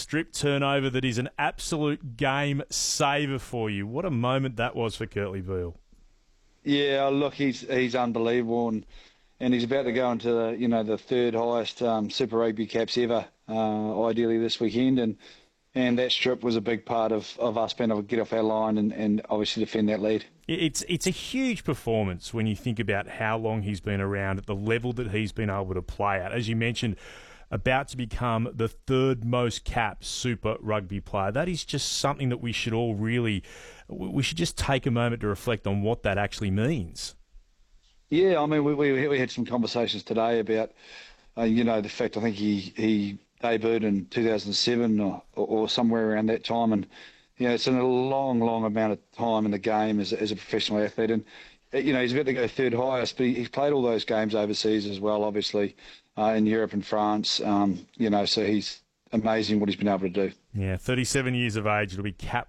strip turnover that is an absolute game saver for you. What a moment that was for Kurtley Beale. Yeah, look, he's unbelievable, and he's about to go into the third highest Super Rugby caps ever, ideally this weekend, and that strip was a big part of us being able to get off our line and obviously defend that lead. It's a huge performance when you think about how long he's been around at the level that he's been able to play at. As you mentioned, about to become the third most capped Super Rugby player. That is just something that we should all we should just take a moment to reflect on what that actually means. Yeah, I mean, we had some conversations today about, the fact I think he debuted in 2007 or somewhere around that time, and it's in a long amount of time in the game as a professional athlete, and he's about to go third highest, but he's played all those games overseas as well, obviously, in Europe and France. So he's amazing what he's been able to do. Yeah, 37 years of age. It'll be cap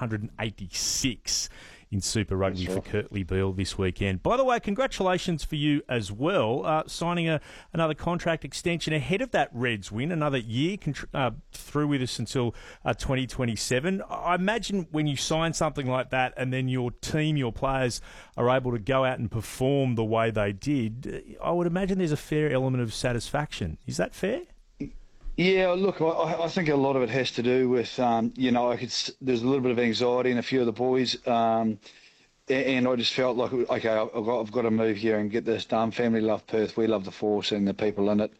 186 in Super Rugby for Kurtley Beale this weekend. By the way, congratulations for you as well, signing another contract extension ahead of that Reds win, another year through with us until 2027. I imagine when you sign something like that and then your team, your players, are able to go out and perform the way they did, I would imagine there's a fair element of satisfaction. Is that fair? Yeah, look, I think a lot of it has to do with, there's a little bit of anxiety in a few of the boys, and I just felt like, okay, I've got to move here and get this done. Family love Perth, we love the Force and the people in it,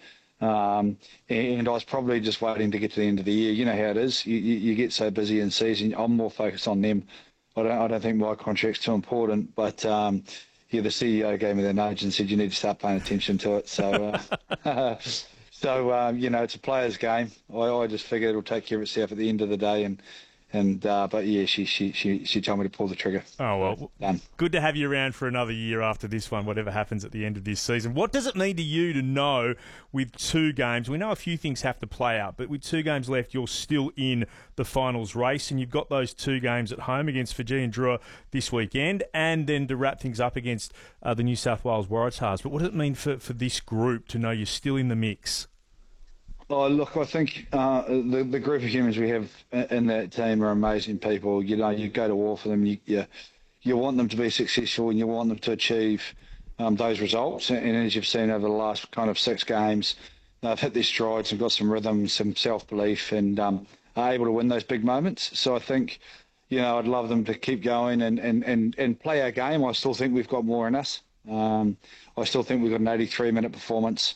and I was probably just waiting to get to the end of the year. You know how it is. You get so busy in season. I'm more focused on them. I don't think my contract's too important, but the CEO gave me the nudge and said you need to start paying attention to it. So. So, it's a player's game. I just figured it'll take care of itself at the end of the day. But yeah, she told me to pull the trigger. Oh, well, done. Good to have you around for another year after this one, whatever happens at the end of this season. What does it mean to you to know with 2 games? We know a few things have to play out, but with 2 games left, you're still in the finals race, and you've got those 2 games at home against Fiji and Drua this weekend, and then to wrap things up against the New South Wales Waratahs. But what does it mean for this group to know you're still in the mix? Oh, look, I think the group of humans we have in that team are amazing people. You go to war for them. You want them to be successful and you want them to achieve those results. And as you've seen over the last kind of 6 games, they've hit their strides and got some rhythm, some self-belief, and are able to win those big moments. So I think, I'd love them to keep going and play our game. I still think we've got more in us. I still think we've got an 83-minute performance.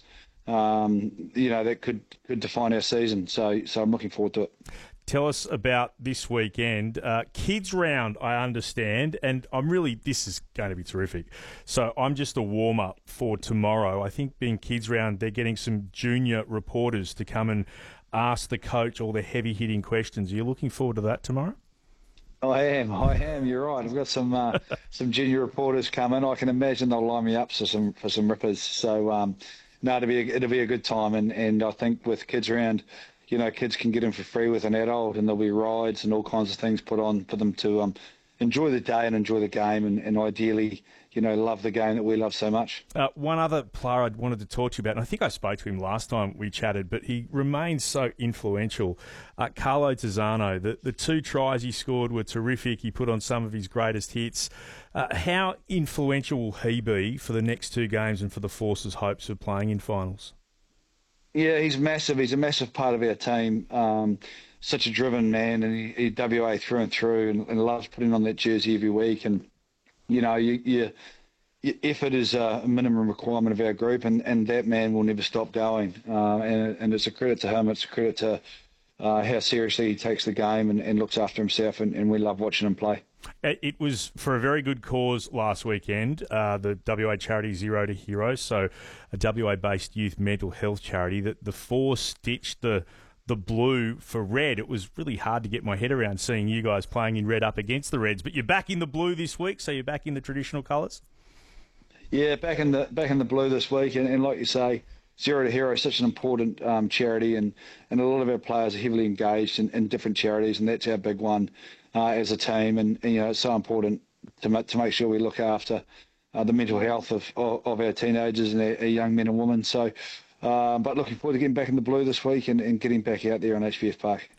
That could define our season. So I'm looking forward to it. Tell us about this weekend. Kids round, I understand, and this is going to be terrific. So I'm just a warm-up for tomorrow. I think being kids round, they're getting some junior reporters to come and ask the coach all the heavy-hitting questions. Are you looking forward to that tomorrow? I am. You're right. I've got some junior reporters coming. I can imagine they'll line me up for some rippers. So, no, it'll be a good time, and I think with kids around, kids can get in for free with an adult, and there'll be rides and all kinds of things put on for them to enjoy the day and enjoy the game, and ideally, love the game that we love so much. One other player I wanted to talk to you about, and I think I spoke to him last time we chatted, but he remains so influential. Carlo Tizzano, the 2 tries he scored were terrific. He put on some of his greatest hits. How influential will he be for the next 2 games and for the Force's hopes of playing in finals? Yeah, he's massive. He's a massive part of our team. Such a driven man, and he WA through and through, and loves putting on that jersey every week. And your effort is a minimum requirement of our group, and that man will never stop going. And it's a credit to him. It's a credit to how seriously he takes the game and looks after himself, and we love watching him play. It was for a very good cause last weekend, the WA charity Zero to Hero, so a WA-based youth mental health charity. The Force ditched the blue for red. It was really hard to get my head around seeing you guys playing in red up against the Reds, but you're back in the blue this week, so you're back in the traditional colours? Yeah, back in the blue this week, and like you say, Zero to Hero is such an important charity, and a lot of our players are heavily engaged in different charities, and that's our big one as a team. And it's so important to make sure we look after the mental health of our teenagers and our young men and women. So, but looking forward to getting back in the blue this week and getting back out there on HBF Park.